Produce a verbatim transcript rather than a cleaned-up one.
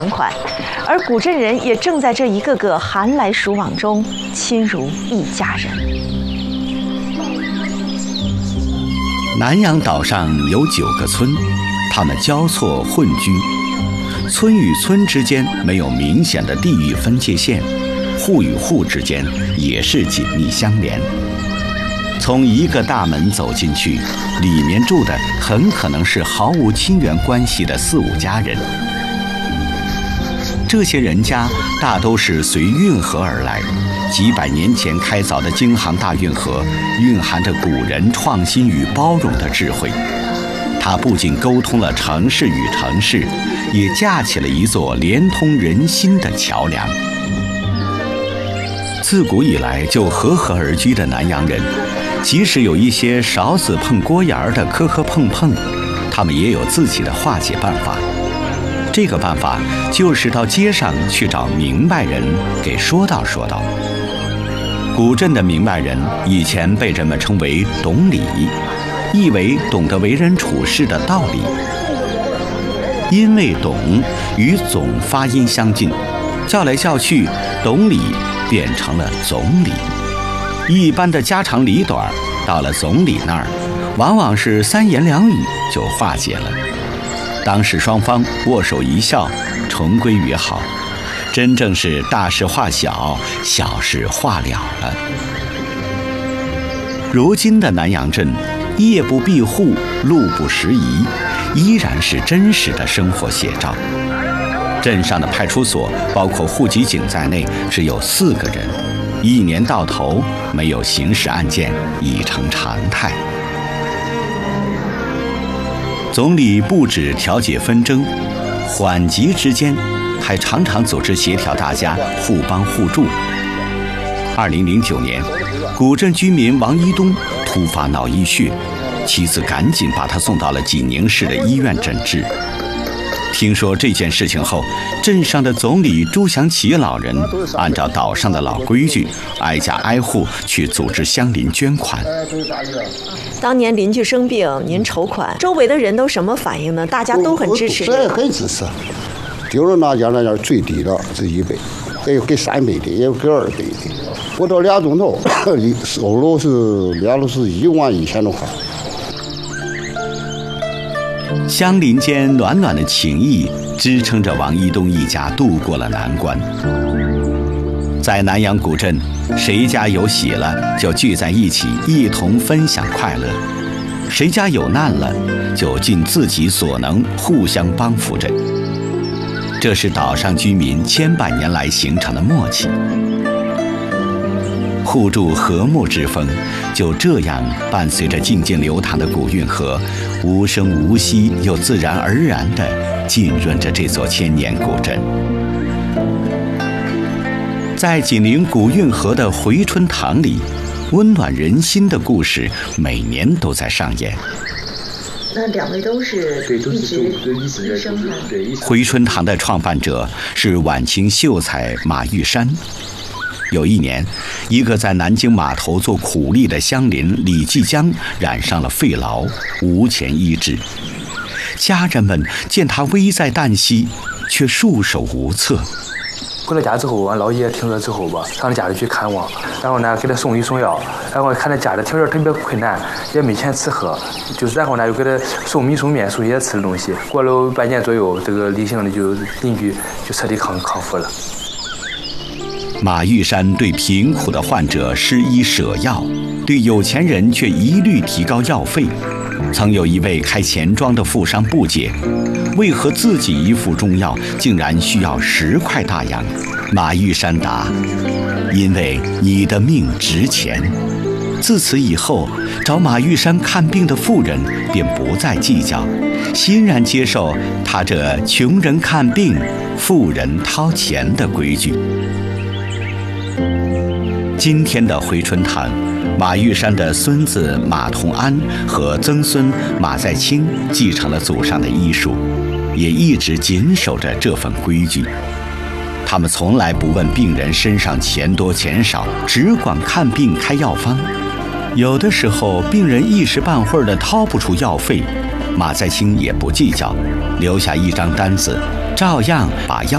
款，而古镇人也正在这一个个寒来暑往中亲如一家人。 南洋岛上有九个村，它们交错混居，村与村之间没有明显的地域分界线，户与户之间也是紧密相连。从一个大门走进去，里面住的很可能是毫无亲缘关系的四五家人。这些人家大都是随运河而来，几百年前开凿的京杭大运河蕴含着古人创新与包容的智慧。它不仅沟通了城市与城市，也架起了一座连通人心的桥梁。自古以来就和和而居的南洋人，即使有一些勺子碰锅沿的磕磕碰碰，他们也有自己的化解办法。这个办法就是到街上去找明白人给说道说道。古镇的明白人以前被人们称为懂礼，意为懂得为人处事的道理。因为懂与总发音相近，叫来叫去，懂礼变成了总理。一般的家长里短，到了总理那儿，往往是三言两语就化解了。当时双方握手一笑，重归于好，真正是大事化小，小事化了了。如今的南阳镇，夜不闭户，路不拾遗，依然是真实的生活写照。镇上的派出所，包括户籍警在内，只有四个人，一年到头没有刑事案件，已成常态。总理不止调解纷争，缓急之间还常常组织协调大家互帮互助。二零零九年，古镇居民王一东突发脑溢血，妻子赶紧把他送到了济宁市的医院诊治。听说这件事情后，镇上的总理朱祥奇老人按照岛上的老规矩，挨家挨户去组织乡邻捐款。 当年邻居生病，您筹款，周围的人都什么反应呢？大家都很支持。 这很支持，就是那家那家最低的是一百，也有给三百的，也有给二百的。不到两钟头，收入是两路是一万一千多块。 乡邻间暖暖的情谊支撑着王一东一家度过了难关。在南阳古镇，谁家有喜了就聚在一起，一同分享快乐；谁家有难了，就尽自己所能互相帮扶着。这是岛上居民千百年来形成的默契。互助和睦之风就这样伴随着静静流淌的古运河，无声无息又自然而然地浸润着这座千年古镇。在紧邻古运河的回春堂里，温暖人心的故事每年都在上演。 那两位都是一直医生吗？ 回春堂的创办者是晚清秀才马玉山。有一年，一个在南京码头做苦力的乡邻李继江染上了肺痨，无钱医治。家人们见他危在旦夕，却束手无策。 回了家之后，俺老爷听说之后吧，上他家里去看望，然后呢给他送医送药，然后看他家里条件特别困难，也没钱吃喝，就是然后呢又给他送米送面送一些吃的东西。过了半年左右，这个李姓的就邻居就彻底康康复了。 马玉山对贫苦的患者施医舍药，对有钱人却一律提高药费。曾有一位开钱庄的富商不解，为何自己一副中药竟然需要十块大洋？马玉山答：因为你的命值钱。自此以后，找马玉山看病的富人便不再计较，欣然接受他这穷人看病，富人掏钱的规矩。今天的回春堂，马玉山的孙子马同安和曾孙马在清继承了祖上的医术，也一直谨守着这份规矩。他们从来不问病人身上钱多钱少，只管看病开药方。有的时候病人一时半会儿的掏不出药费，马在清也不计较，留下一张单子，照样把药